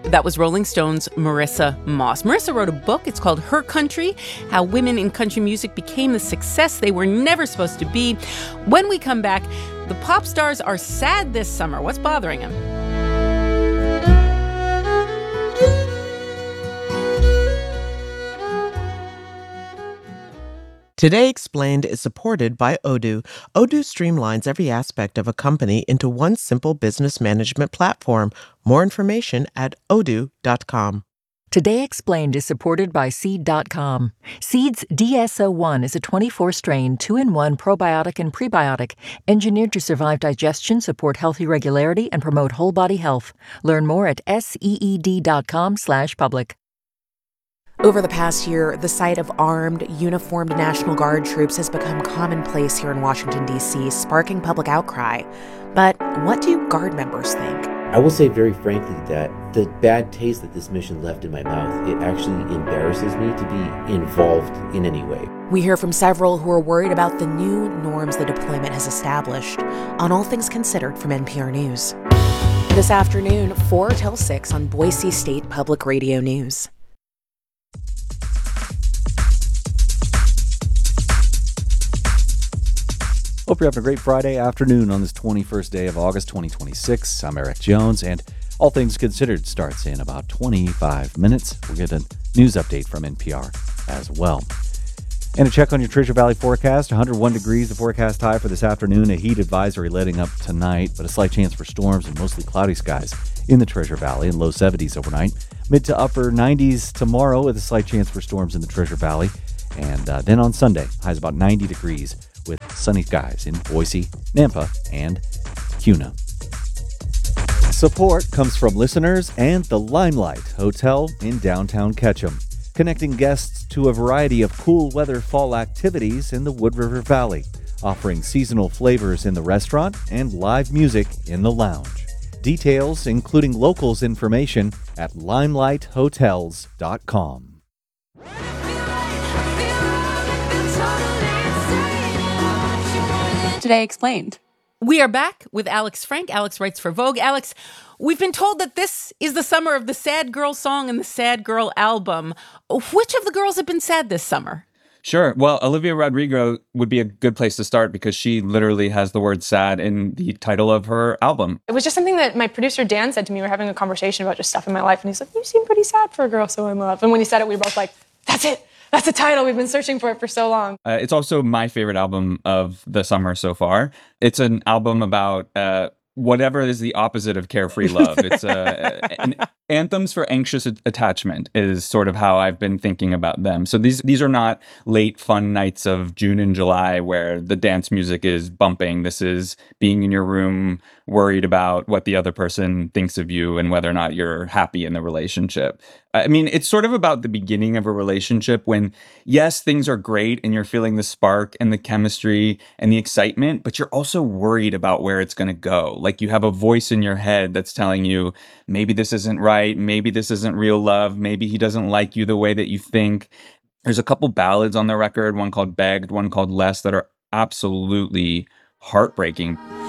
That was Rolling Stone's Marissa Moss. Marissa wrote a book. It's called Her Country, How Women in Country Music Became the Success They Were Never Supposed to Be. When we come back, the pop stars are sad this summer. What's bothering them? Today Explained is supported by Odoo. Odoo streamlines every aspect of a company into one simple business management platform. More information at odoo.com. Today Explained is supported by Seed.com. Seed's DSO1 is a 24-strain, 2-in-1 probiotic and prebiotic, engineered to survive digestion, support healthy regularity, and promote whole body health. Learn more at seed.com/public. Over the past year, the sight of armed, uniformed National Guard troops has become commonplace here in Washington, D.C., sparking public outcry. But what do Guard members think? I will say very frankly that the bad taste that this mission left in my mouth, it actually embarrasses me to be involved in any way. We hear from several who are worried about the new norms the deployment has established. On All Things Considered from NPR News. This afternoon, 4 till 6 on Boise State Public Radio News. Hope you're having a great Friday afternoon on this 21st day of August 2026. I'm Eric Jones, and All Things Considered starts in about 25 minutes. We'll get a news update from NPR as well. And a check on your Treasure Valley forecast. 101 degrees, the forecast high for this afternoon. A heat advisory letting up tonight, but a slight chance for storms and mostly cloudy skies in the Treasure Valley, and low 70s overnight. Mid to upper 90s tomorrow with a slight chance for storms in the Treasure Valley. And then on Sunday, highs about 90 degrees with sunny skies in Boise, Nampa, and Kuna. Support comes from listeners and the Limelight Hotel in downtown Ketchum, connecting guests to a variety of cool weather fall activities in the Wood River Valley, offering seasonal flavors in the restaurant and live music in the lounge. Details, including locals information, at limelighthotels.com. Today Explained. We are back with Alex Frank. Alex writes for Vogue. Alex, we've been told that this is the summer of the Sad Girl song and the Sad Girl album. Which of the girls have been sad this summer? Sure. Well, Olivia Rodrigo would be a good place to start because she literally has the word sad in the title of her album. It was just something that my producer Dan said to me. We were having a conversation about just stuff in my life, and he's like, "You seem pretty sad for a girl so in love." And when he said it, we were both like, "That's it. That's the title. We've been searching for it for so long." It's also my favorite album of the summer so far. It's an album about whatever is the opposite of carefree love. It's anthems for anxious attachment is sort of how I've been thinking about them. So these are not late fun nights of June and July where the dance music is bumping. This is being in your room worried about what the other person thinks of you and whether or not you're happy in the relationship. I mean, it's sort of about the beginning of a relationship when, yes, things are great and you're feeling the spark and the chemistry and the excitement, but you're also worried about where it's going to go. Like you have a voice in your head that's telling you, maybe this isn't right, maybe this isn't real love, maybe he doesn't like you the way that you think. There's a couple ballads on the record, one called Begged, one called Less, that are absolutely heartbreaking.